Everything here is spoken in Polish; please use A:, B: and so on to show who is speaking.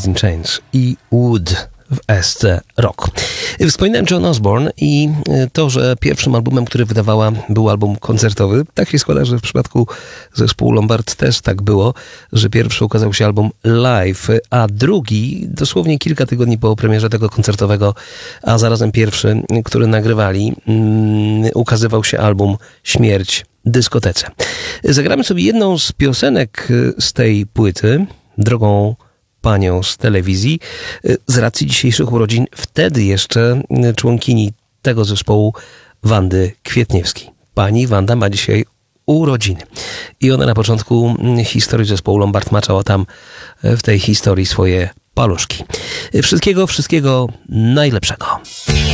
A: Alice in Chains i Wood w SC Rock. Wspominałem John Osborne i to, że pierwszym albumem, który wydawała, był album koncertowy. Tak się składa, że w przypadku zespołu Lombard też tak było, że pierwszy ukazał się album live, a drugi dosłownie kilka tygodni po premierze tego koncertowego, a zarazem pierwszy, który nagrywali, ukazywał się album Śmierć dyskotece. Zagramy sobie jedną z piosenek z tej płyty, Drogą panią z telewizji, z racji dzisiejszych urodzin wtedy jeszcze członkini tego zespołu Wandy Kwietniewskiej. Pani Wanda ma dzisiaj urodziny i ona na początku historii zespołu Lombard maczała tam w tej historii swoje paluszki. Wszystkiego najlepszego.